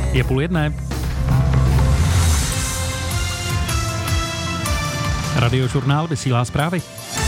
Je 12:30. Radiožurnál vysílá zprávy.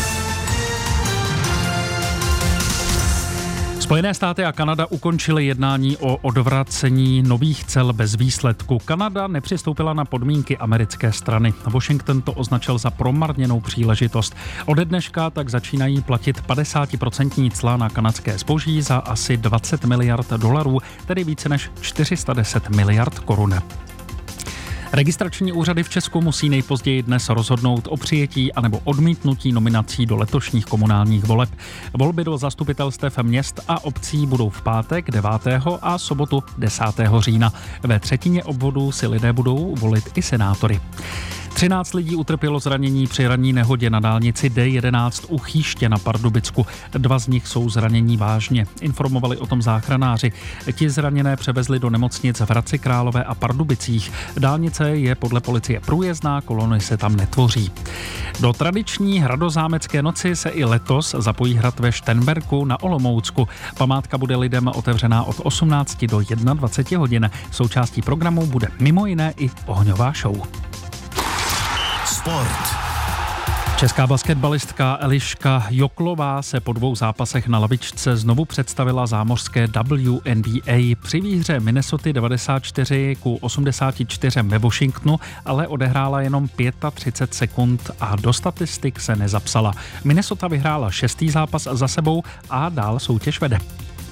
Spojené státy a Kanada ukončily jednání o odvracení nových cel bez výsledku. Kanada nepřistoupila na podmínky americké strany. Washington to označil za promarněnou příležitost. Ode dneška tak začínají platit 50% cla na kanadské zboží za asi $20 miliard, tedy více než 410 miliard korun. Registrační úřady v Česku musí nejpozději dnes rozhodnout o přijetí anebo odmítnutí nominací do letošních komunálních voleb. Volby do zastupitelstev měst a obcí budou v pátek 9. a sobotu 10. října. Ve třetině obvodů si lidé budou volit i senátory. 13 lidí utrpělo zranění při ranní nehodě na dálnici D11 u Chýště na Pardubicku. 2 z nich jsou zranění vážně. Informovali o tom záchranáři. Ti zraněné převezli do nemocnic v Hradci Králové a Pardubicích. Dálnice je podle policie průjezdná, kolony se tam netvoří. Do tradiční hradozámecké noci se i letos zapojí hrad ve Šternberku na Olomoucku. Památka bude lidem otevřená od 18 do 21 hodin. Součástí programu bude mimo jiné i ohňová show. Sport. Česká basketbalistka Eliška Joklová se po 2 zápasech na lavičce znovu představila zámořské WNBA. Při výhře Minnesoty 94-84 ve Washingtonu ale odehrála jenom 35 sekund a do statistik se nezapsala. Minnesota vyhrála 6. zápas za sebou a dál soutěž vede.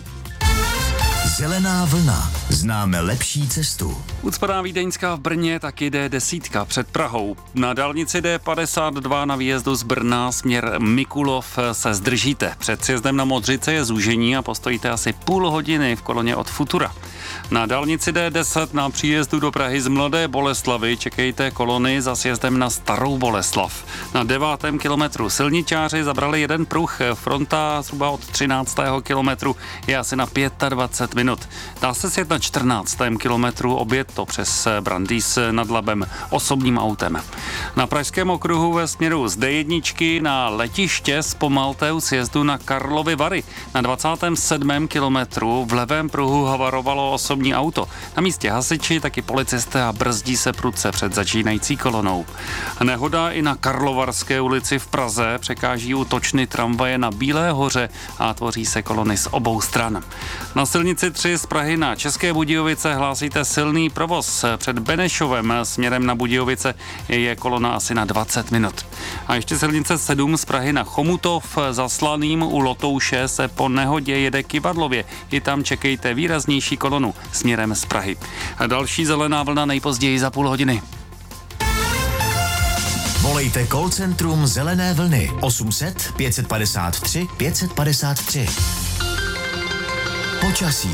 Zelená vlna. Známe lepší cestu. Ucpaná Vídeňská v Brně taky D10 před Prahou. Na dálnici D52 na výjezdu z Brna směr Mikulov se zdržíte. Před sjezdem na Modřice je zúžení a postojíte asi půl hodiny v koloně od Futura. Na dálnici D10 na příjezdu do Prahy z Mladé Boleslavi čekejte kolony za sjezdem na Starou Boleslav. Na 9. kilometru silničáři zabrali jeden pruh, fronta zhruba od 13. kilometru je asi na 25 minut. Dá se sjet na 14. kilometru, objet to přes Brandýs nad Labem osobním autem. Na pražském okruhu ve směru z D1 na letiště zpomalte u sjezdu na Karlovy Vary. Na 27. kilometru v levém pruhu havarovalo osobní auto. Na místě hasiči, taky policisté a brzdí se prudce před začínající kolonou. Nehoda i na Karlovarské ulici v Praze, překáží u točny tramvaje na Bílé hoře a tvoří se kolony z obou stran. Na silnici 3 z Prahy na České Budějovice hlásíte silný provoz. Před Benešovem směrem na Budějovice je kolona asi na 20 minut. A ještě silnice 7 z Prahy na Chomutov za Slaným u Lotouše se po nehodě jede Kyvadlově. I tam čekejte výraznější kolonu směrem z Prahy. A další zelená vlna nejpozději za půl hodiny. Volejte call centrum Zelené vlny 800 553 553. Počasí.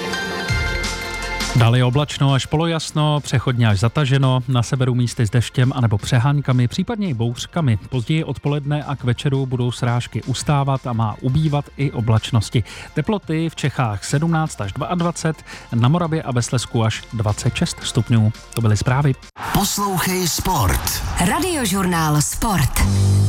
Dále je oblačno až polojasno, přechodně až zataženo, na severu místy s deštěm anebo přeháňkami, případně i bouřkami. Později odpoledne a k večeru budou srážky ustávat a má ubývat i oblačnosti. Teploty v Čechách 17 až 22, na Moravě a ve Slezsku až 26 stupňů. To byly zprávy. Poslouchej Sport. Radiožurnál Sport.